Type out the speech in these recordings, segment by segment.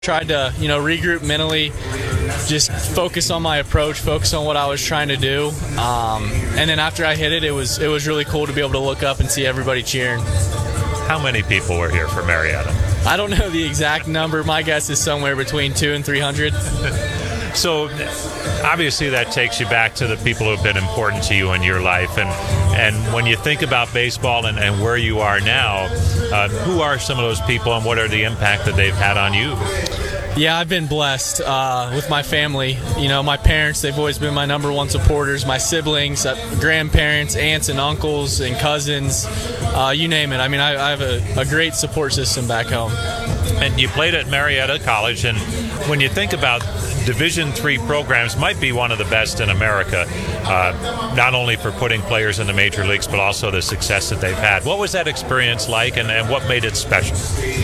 Tried to, regroup mentally, just focus on my approach, focus on what I was trying to do. And then after I hit it, it was really cool to be able to look up and see everybody cheering. How many people were here for Marietta? I don't know the exact number. My guess is somewhere between 200 and 300. So obviously that takes you back to the people who have been important to you in your life. And when you think about baseball and where you are now, who are some of those people and what are the impact that they've had on you? Yeah, I've been blessed with my family. My parents, they've always been my number one supporters. My siblings, grandparents, aunts and uncles and cousins, you name it. I mean, I have a great support system back home. And you played at Marietta College, and when you think about Division III programs, might be one of the best in America, not only for putting players in the major leagues, but also the success that they've had. What was that experience like, and what made it special?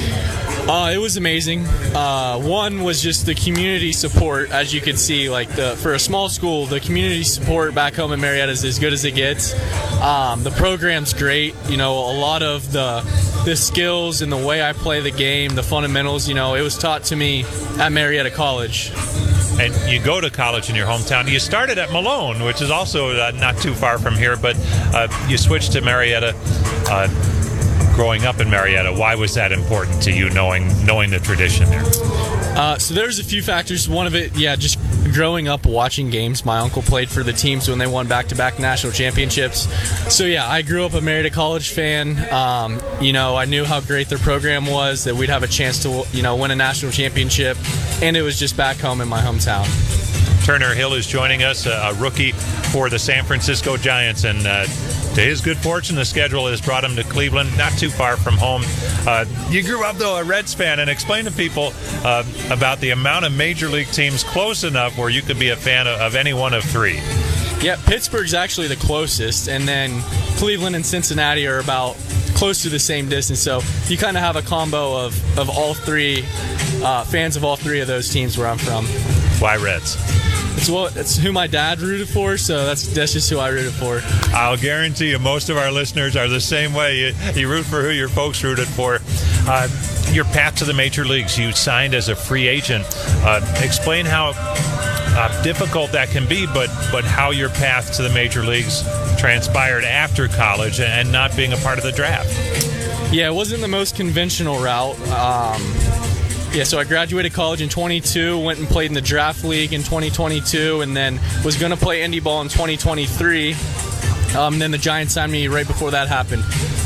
It was amazing. One was just the community support, as you can see. For a small school, the community support back home in Marietta is as good as it gets. The program's great. A lot of the skills and the way I play the game, the fundamentals, it was taught to me at Marietta College. And you go to college in your hometown. You started at Malone, which is also not too far from here, but you switched to Marietta. Growing up in Marietta, why was that important to you, knowing the tradition there? So there's a few factors. One of it, just growing up watching games. My uncle played for the teams when they won back-to-back national championships. So I grew up a Marietta College fan. I knew how great their program was, that we'd have a chance to win a national championship, and it was just back home in my hometown. Turner Hill is joining us, a rookie for the San Francisco Giants, and to his good fortune, the schedule has brought him to Cleveland, not too far from home. You grew up, though, a Reds fan, and explain to people about the amount of major league teams close enough where you could be a fan of any one of three. Yeah, Pittsburgh's actually the closest, and then Cleveland and Cincinnati are about close to the same distance. So you kind of have a combo of all three, fans of all three of those teams where I'm from. Why Reds? It's who my dad rooted for, so that's just who I rooted for. I'll guarantee you most of our listeners are the same way. You root for who your folks rooted for. Your path to the major leagues, you signed as a free agent. Explain how difficult that can be, but how your path to the major leagues transpired after college and not being a part of the draft. Yeah, it wasn't the most conventional route. So I graduated college in 22, went and played in the draft league in 2022, and then was going to play indie ball in 2023. And then the Giants signed me right before that happened.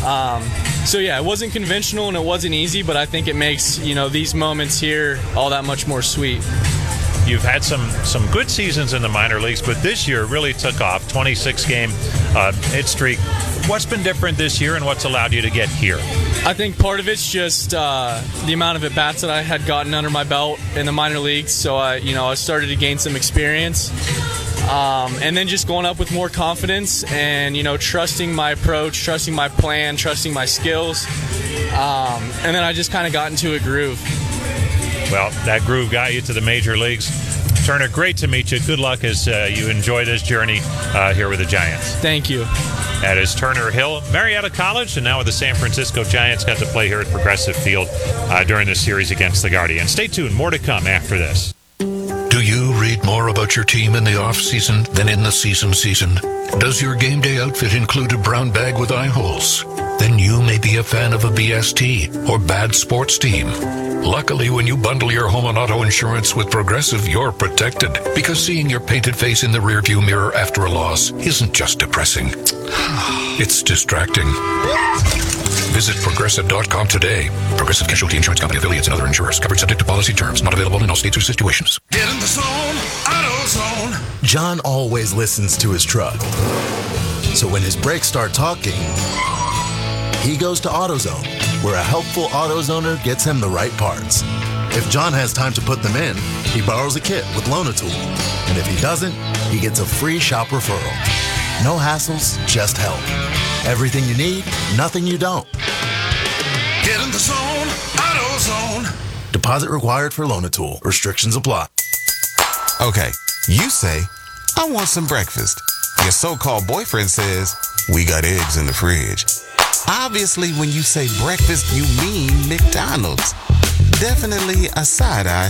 It wasn't conventional and it wasn't easy, but I think it makes these moments here all that much more sweet. You've had some good seasons in the minor leagues, but this year really took off. 26-game hit streak. What's been different this year, and what's allowed you to get here? I think part of it's just the amount of at-bats that I had gotten under my belt in the minor leagues. So, I started to gain some experience. And then just going up with more confidence and, trusting my approach, trusting my plan, trusting my skills. And then I just kind of got into a groove. Well, that groove got you to the major leagues. Turner, great to meet you. Good luck as you enjoy this journey here with the Giants. Thank you. That is Turner Hill, Marietta College, and now with the San Francisco Giants. Got to play here at Progressive Field during the series against the Guardians. Stay tuned. More to come after this. Do you read more about your team in the off-season than in the season? Does your game day outfit include a brown bag with eye holes? Then you may be a fan of a BST or bad sports team. Luckily, when you bundle your home and auto insurance with Progressive, you're protected. Because seeing your painted face in the rearview mirror after a loss isn't just depressing. It's distracting. Visit Progressive.com today. Progressive Casualty Insurance Company, affiliates, and other insurers. Coverage subject to policy terms. Not available in all states or situations. Get in the zone, AutoZone. John always listens to his truck. So when his brakes start talking, he goes to AutoZone, where a helpful AutoZoner gets him the right parts. If John has time to put them in, he borrows a kit with Loan-A-Tool. And if he doesn't, he gets a free shop referral. No hassles, just help. Everything you need, nothing you don't. Get in the zone, AutoZone. Deposit required for Loan-A-Tool. Restrictions apply. Okay, you say, I want some breakfast. Your so-called boyfriend says, we got eggs in the fridge. Obviously, when you say breakfast, you mean McDonald's. definitely a side eye